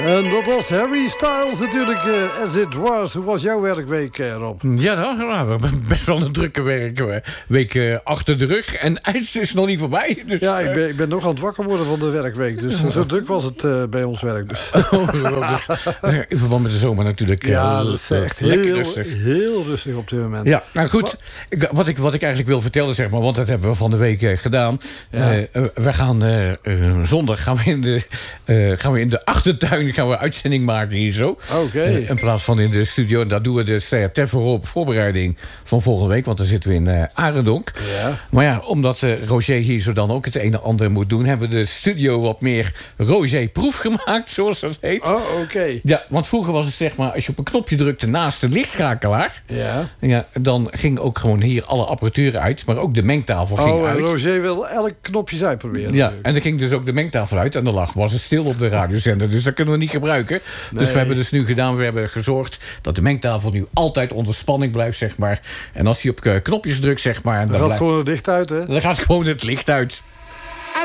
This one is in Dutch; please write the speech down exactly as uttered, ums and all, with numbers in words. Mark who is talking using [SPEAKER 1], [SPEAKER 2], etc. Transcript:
[SPEAKER 1] En dat was Harry Styles natuurlijk, uh, As It Was. Hoe was jouw werkweek, uh, Rob?
[SPEAKER 2] Ja, nou, we hebben best wel een drukke werk, week uh, achter de rug. En IJs is nog niet voorbij. Dus,
[SPEAKER 1] ja, ik ben, ik ben nog aan het wakker worden van de werkweek. Dus uh, zo druk was het uh, bij ons werk. Dus.
[SPEAKER 2] Oh, dus, in verband met de zomer natuurlijk. Uh,
[SPEAKER 1] ja, dat is echt heel
[SPEAKER 2] rustig.
[SPEAKER 1] heel rustig op dit moment.
[SPEAKER 2] Ja, nou goed. Ik, wat, ik, wat ik eigenlijk wil vertellen, zeg maar, want dat hebben we van de week uh, gedaan. Ja. Uh, uh, we gaan uh, uh, zondag gaan we in de, uh, gaan we in de achtertuin gaan we uitzending maken hier zo.
[SPEAKER 1] Oké. Okay.
[SPEAKER 2] Uh, in plaats van in de studio. En daar doen we dus uh, ter voorop voorbereiding van volgende week. Want dan zitten we in uh, Arendonk.
[SPEAKER 1] Ja.
[SPEAKER 2] Maar ja, omdat uh, Roger hier zo dan ook het een en ander moet doen, hebben we de studio wat meer Roger-proef gemaakt, zoals dat heet.
[SPEAKER 1] Oh, oké. Okay.
[SPEAKER 2] Ja, want vroeger was het zeg maar, als je op een knopje drukte naast de lichtschakelaar,
[SPEAKER 1] ja.
[SPEAKER 2] Ja, dan ging ook gewoon hier alle apparatuur uit, maar ook de mengtafel ging
[SPEAKER 1] oh,
[SPEAKER 2] uit.
[SPEAKER 1] Oh, Roger wil elk knopje uitproberen.
[SPEAKER 2] Ja, natuurlijk. En dan ging dus ook de mengtafel uit en dan lag was het stil op de radiozender, dus dat kunnen we niet gebruiken. Nee. Dus we hebben dus nu gedaan, we hebben gezorgd dat de mengtafel nu altijd onder spanning blijft, zeg maar. En als hij op knopjes drukt, zeg maar,
[SPEAKER 1] dan, dan gaat
[SPEAKER 2] blijft,
[SPEAKER 1] gewoon het licht uit, hè?
[SPEAKER 2] Dan gaat gewoon het licht uit.